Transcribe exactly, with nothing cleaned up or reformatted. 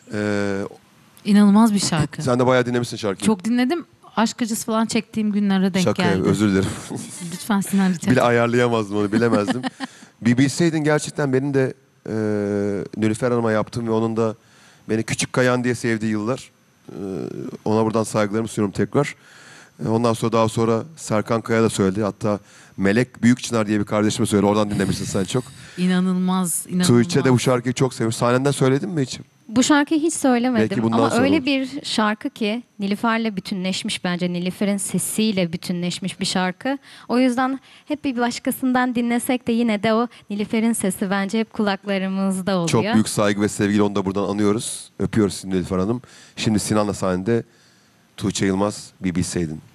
Ee, İnanılmaz bir şarkı. Sen de bayağı dinlemişsin şarkıyı. Çok dinledim. Aşk acısı falan çektiğim günlere denk Şaka geldi. Şaka özür dilerim. Lütfen Sinan Rica. Bile ayarlayamazdım onu, bilemezdim. Bir bilseydin gerçekten benim de e, Nilüfer Hanım'a yaptığım ve onun da beni Küçük Kayan diye sevdiği yıllar. E, ona buradan saygılarımı sunuyorum tekrar. E, ondan sonra daha sonra Serkan Kaya da söyledi. Hatta Melek Büyükçınar diye bir kardeşime söyledi. Oradan dinlemişsin sen çok. İnanılmaz, inanılmaz. Tuğçe de bu şarkıyı çok sevmiş. Sahneden söyledin mi hiç? Bu şarkıyı hiç söylemedim Belki bundan ama sonra öyle olur. bir şarkı ki Nilüfer'le bütünleşmiş bence. Nilüfer'in sesiyle bütünleşmiş bir şarkı. O yüzden hep bir başkasından dinlesek de yine de o Nilüfer'in sesi bence hep kulaklarımızda oluyor. Çok büyük saygı ve sevgiyle onu da buradan anıyoruz. Öpüyoruz sizi Nilüfer Hanım. Şimdi Sinan'la sahnede Tuğçe Yılmaz, bir bilseydin.